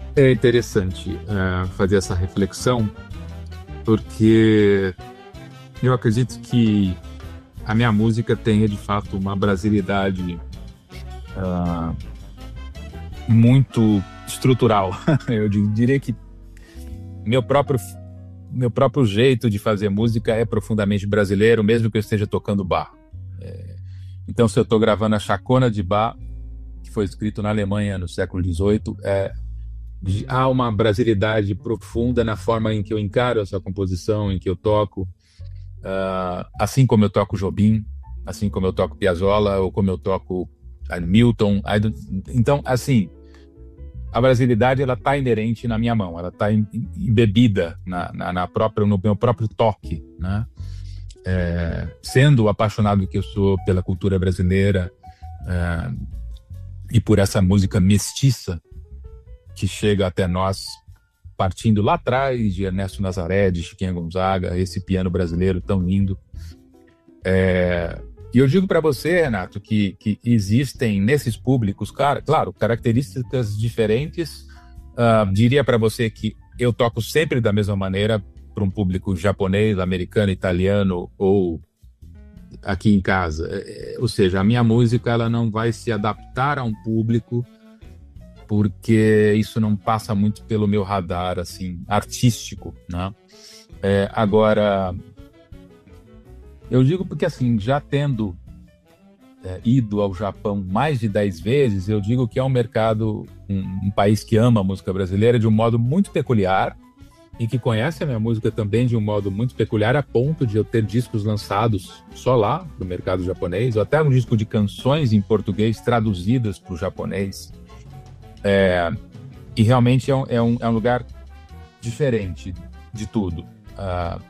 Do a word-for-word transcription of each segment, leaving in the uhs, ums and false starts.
É interessante é, fazer essa reflexão, porque eu acredito que a minha música tenha de fato uma brasilidade muito estrutural. Eu di- diria que meu próprio meu próprio jeito de fazer música é profundamente brasileiro, mesmo que eu esteja tocando Bach. Então, se eu estou gravando a Chacona de Bach, que foi escrito na Alemanha no século dezoito, é, há uma brasilidade profunda na forma em que eu encaro essa composição, em que eu toco, uh, assim como eu toco Jobim, assim como eu toco Piazzolla, ou como eu toco uh, Milton. Então, assim, a brasilidade ela está inerente na minha mão, ela está embebida na, na, na própria, no meu próprio toque, né? É, sendo o apaixonado que eu sou pela cultura brasileira é, e por essa música mestiça que chega até nós, partindo lá atrás de Ernesto Nazaré, de Chiquinha Gonzaga, esse piano brasileiro tão lindo. É, e eu digo para você, Renato, que, que existem nesses públicos, cara, claro, características diferentes. Uh, diria para você que eu toco sempre da mesma maneira para um público japonês, americano, italiano ou aqui em casa. É, ou seja, a minha música ela não vai se adaptar a um público porque isso não passa muito pelo meu radar assim artístico, né? É, agora, eu digo porque assim, já tendo é, ido ao Japão mais de dez vezes, eu digo que é um mercado, um, um país que ama a música brasileira de um modo muito peculiar e que conhece a minha música também de um modo muito peculiar, a ponto de eu ter discos lançados só lá no mercado japonês, ou até um disco de canções em português traduzidas para o japonês. É, e realmente é um, é, um, é um lugar diferente de tudo. Uh,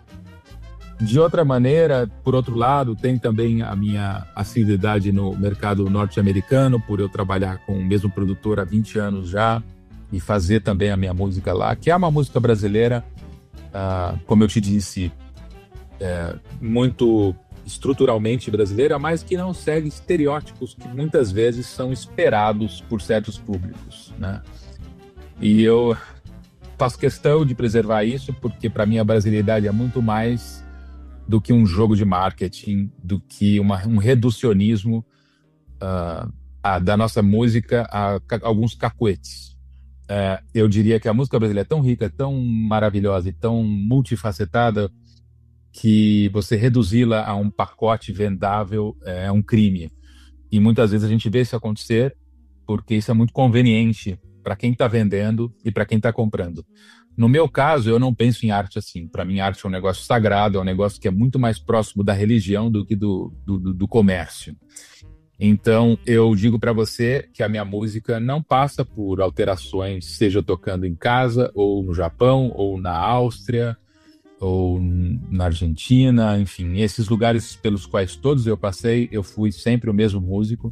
de outra maneira, por outro lado, tem também a minha assiduidade no mercado norte-americano, por eu trabalhar com o mesmo produtor há vinte anos já, e fazer também a minha música lá, que é uma música brasileira, uh, como eu te disse, é, muito estruturalmente brasileira, mas que não segue estereótipos que muitas vezes são esperados por certos públicos, né? E eu faço questão de preservar isso, porque para mim a brasilidade é muito mais do que um jogo de marketing, do que uma, um reducionismo uh, a, da nossa música a, a alguns cacuetes. É, eu diria que a música brasileira é tão rica, tão maravilhosa e tão multifacetada que você reduzi-la a um pacote vendável é um crime. E muitas vezes a gente vê isso acontecer porque isso é muito conveniente para quem está vendendo e para quem está comprando. No meu caso, eu não penso em arte assim. Para mim, arte é um negócio sagrado, é um negócio que é muito mais próximo da religião do que do, do, do comércio. Então, eu digo para você que a minha música não passa por alterações, seja tocando em casa, ou no Japão, ou na Áustria, ou na Argentina, enfim, esses lugares pelos quais todos eu passei, eu fui sempre o mesmo músico.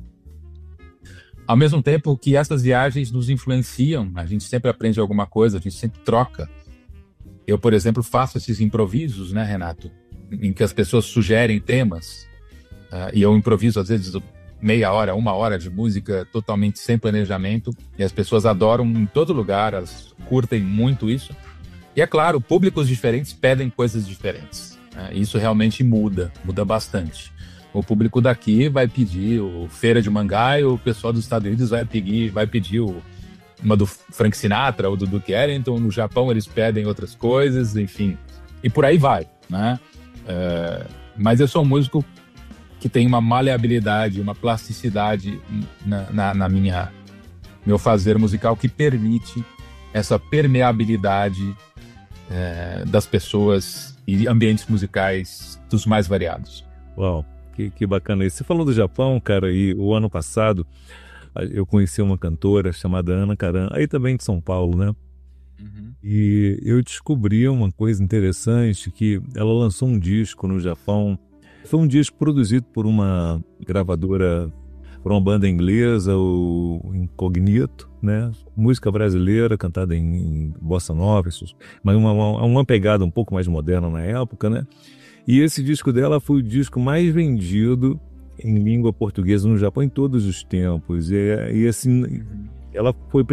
Ao mesmo tempo que essas viagens nos influenciam, a gente sempre aprende alguma coisa, a gente sempre troca. Eu, por exemplo, faço esses improvisos, né, Renato? Em que as pessoas sugerem temas, uh, e eu improviso, às vezes, meia hora, uma hora de música totalmente sem planejamento, e as pessoas adoram em todo lugar, elas curtem muito isso. E é claro, públicos diferentes pedem coisas diferentes. Né? Isso realmente muda, muda bastante. O público daqui vai pedir o Feira de Mangá e o pessoal dos Estados Unidos vai pedir, vai pedir o, uma do Frank Sinatra ou do Duke Ellington. No Japão eles pedem outras coisas, enfim. E por aí vai, né? É, mas eu sou um músico que tem uma maleabilidade, uma plasticidade na, na, na minha meu fazer musical que permite essa permeabilidade é, das pessoas e ambientes musicais dos mais variados. Uau, que, que bacana isso. Você falou do Japão, cara, e o ano passado eu conheci uma cantora chamada Ana Karan, aí também de São Paulo, né? Uhum. E eu descobri uma coisa interessante, que ela lançou um disco no Japão. Foi um disco produzido por uma gravadora, por uma banda inglesa, o Incognito, né? Música brasileira, cantada em, em bossa nova, mas uma, uma, uma pegada um pouco mais moderna na época, né? E esse disco dela foi o disco mais vendido em língua portuguesa no Japão em todos os tempos. E, e assim, ela foi